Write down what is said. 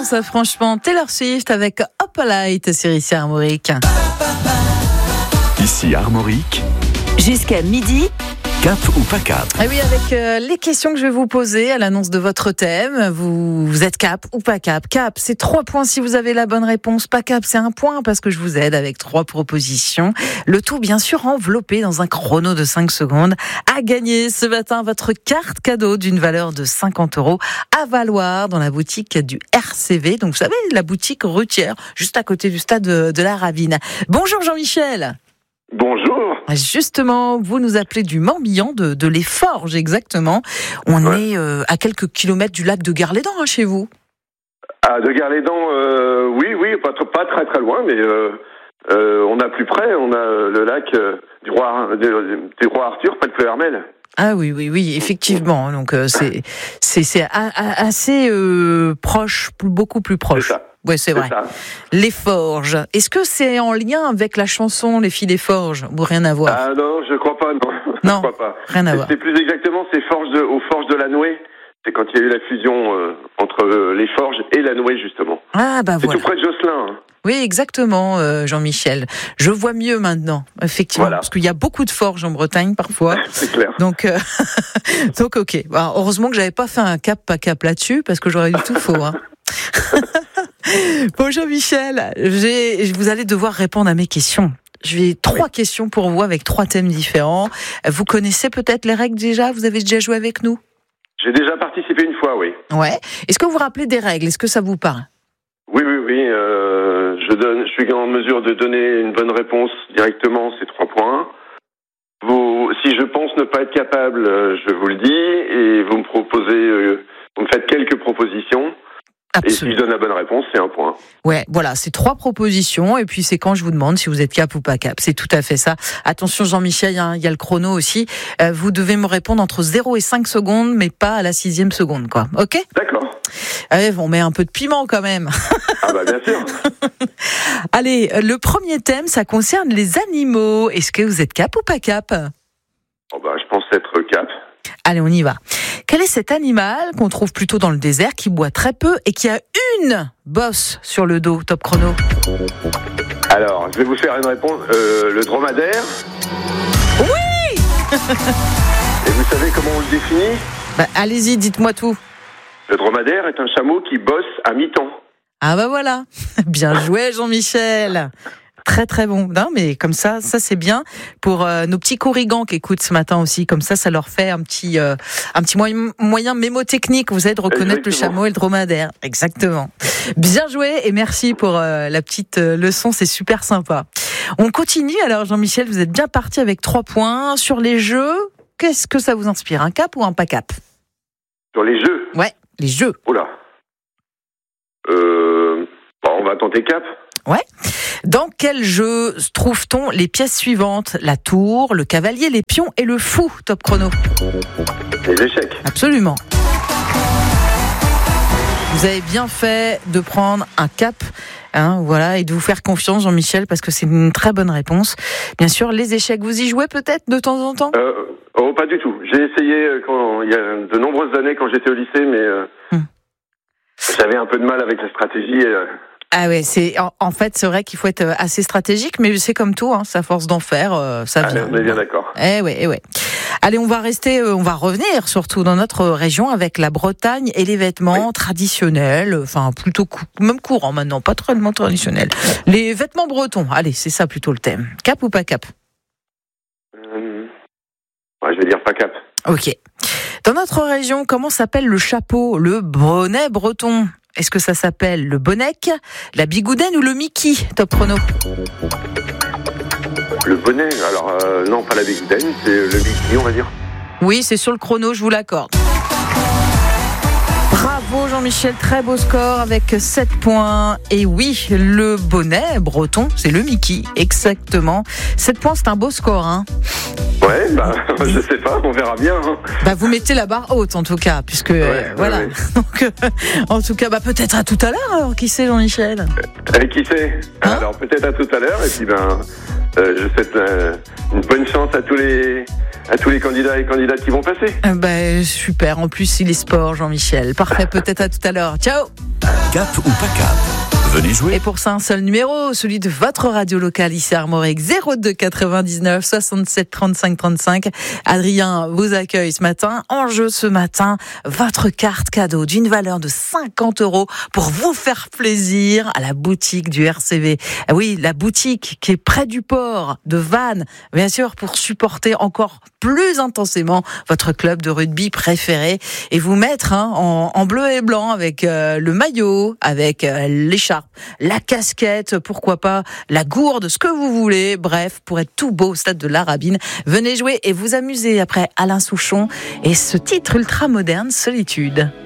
ça franchement. Taylor Swift avec Opalite sur ici Armorique. Ici Armorique. Jusqu'à midi. Cap ou pas cap? Et oui, avec les questions que je vais vous poser à l'annonce de votre thème, vous êtes cap ou pas cap? Cap, c'est 3 points si vous avez la bonne réponse. Pas cap, c'est 1 point parce que je vous aide avec 3 propositions. Le tout, bien sûr, enveloppé dans un chrono de 5 secondes. À gagner ce matin votre carte cadeau d'une valeur de 50 € à valoir dans la boutique du RCV. Donc, vous savez, la boutique routière, juste à côté du stade de la Ravine. Bonjour Jean-Michel. Bonjour. Justement, vous nous appelez du Morbihan, de Les Forges, exactement. On est à quelques kilomètres du lac de Gare-les-Dents, chez vous. Ah, de Gare-les-Dents, oui, pas très très loin, mais on a plus près, on a le lac du roi Arthur, près de Pleuhermel. Ah oui, effectivement. Donc c'est assez proche, beaucoup plus proche. C'est ça. Oui, c'est vrai. Ça. Les Forges. Est-ce que c'est en lien avec la chanson Les Filles des Forges ou rien à voir? Ah non, je crois pas, non. Non, je crois pas. Rien à voir. C'est plus exactement, c'est aux Forges de la Nouée. C'est quand il y a eu la fusion entre les Forges et la Nouée, justement. Ah bah c'est voilà. tout près de Josselin. Hein. Oui, exactement, Jean-Michel. Je vois mieux maintenant, effectivement, Voilà. parce qu'il y a beaucoup de forges en Bretagne parfois. C'est clair. Donc ok. Bon, heureusement que j'avais pas fait un cap pas cap là-dessus, parce que j'aurais eu tout faux. Hein. Bon, Jean-Michel, vous allez devoir répondre à mes questions. J'ai 3 questions pour vous avec 3 thèmes différents. Vous connaissez peut-être les règles déjà? Vous avez déjà joué avec nous? J'ai déjà participé une fois, oui. Ouais. Est-ce que vous vous rappelez des règles? Est-ce que ça vous parle? Oui. Je suis en mesure de donner une bonne réponse directement, c'est 3 points. Si je pense ne pas être capable, je vous le dis, et vous me proposez, vous me faites quelques propositions. Absolument. Et si je donne la bonne réponse, c'est 1 point. Ouais, voilà, c'est 3 propositions, et puis c'est quand je vous demande si vous êtes cap ou pas cap. C'est tout à fait ça. Attention Jean-Michel, il y a le chrono aussi. Vous devez me répondre entre 0 et 5 secondes, mais pas à la 6e seconde, quoi. Ok? D'accord. On met un peu de piment quand même. Ah bah bien sûr. Allez, le premier thème, ça concerne les animaux. Est-ce que vous êtes cap ou pas cap? Oh bah, je pense être cap. Allez, on y va. Quel est cet animal qu'on trouve plutôt dans le désert, qui boit très peu et qui a une bosse sur le dos? Top chrono. Alors, je vais vous faire une réponse. Le dromadaire. Oui. Et vous savez comment on le définit? Bah, allez-y, dites-moi tout. Le dromadaire est un chameau qui bosse à mi-temps. Ah bah voilà. Bien joué Jean-Michel. Très très bon. Non mais comme ça c'est bien pour nos petits corrigans qui écoutent ce matin aussi. Comme ça leur fait un petit moyen mémotechnique. Vous savez, de reconnaître Exactement. le chameau et le dromadaire. Exactement. Bien joué et merci pour la petite leçon. C'est super sympa. On continue alors Jean-Michel. Vous êtes bien parti avec 3 points sur les jeux. Qu'est-ce que ça vous inspire? Un cap ou un pas cap? Sur les jeux. Ouais, les jeux. Oula. On va tenter cap. Ouais. Dans quel jeu trouve-t-on les pièces suivantes? La tour, le cavalier, les pions et le fou. Top chrono. Les échecs. Absolument. Vous avez bien fait de prendre un cap, voilà, et de vous faire confiance, Jean-Michel, parce que c'est une très bonne réponse. Bien sûr, les échecs, vous y jouez peut-être de temps en temps? Pas du tout. J'ai essayé il y a de nombreuses années quand j'étais au lycée, mais j'avais un peu de mal avec la stratégie. Ah ouais, en fait, c'est vrai qu'il faut être assez stratégique, mais c'est comme tout, c'est à force d'en faire, ça vient. On est bien d'accord. Eh ouais. Allez, on va revenir surtout dans notre région avec la Bretagne et les vêtements traditionnels, enfin plutôt même courants maintenant, pas tellement traditionnels. Les vêtements bretons, allez, c'est ça plutôt le thème. Cap ou pas cap? Je vais dire pas cap. Ok. Dans notre région, comment s'appelle le chapeau, le bonnet breton? Est-ce que ça s'appelle le bonnec, la bigoudaine ou le Mickey? Top chrono. Le bonnet, alors non, pas la bigoudaine, c'est le Mickey, on va dire. Oui, c'est sur le chrono, je vous l'accorde. Bravo Jean-Michel, très beau score avec 7 points. Et oui, le bonnet breton, c'est le Mickey, exactement. 7 points, c'est un beau score, Ouais, je sais pas, on verra bien. Vous mettez la barre haute en tout cas, puisque voilà. Ouais. Donc, en tout cas, peut-être à tout à l'heure. Alors, qui sait, Jean-Michel? Qui sait? Alors peut-être à tout à l'heure. Et puis je souhaite une bonne chance à tous les candidats et candidates qui vont passer. Super. En plus, il est sport, Jean-Michel. Parfait. Peut-être à tout à l'heure. Ciao. Cap ou pas cap? Venez jouer. Et pour ça, un seul numéro, celui de votre radio locale ici à Armorique, 02 99 67 35 35. Adrien vous accueille ce matin. En jeu ce matin, votre carte cadeau d'une valeur de 50 € pour vous faire plaisir à la boutique du RCV. Oui, la boutique qui est près du port de Vannes, bien sûr, pour supporter encore plus intensément votre club de rugby préféré et vous mettre en bleu et blanc avec le maillot, avec l'écharpe, la casquette, pourquoi pas la gourde, ce que vous voulez, bref, pour être tout beau au stade de la Rabine. Venez jouer et vous amuser après Alain Souchon et ce titre ultra moderne, Solitude.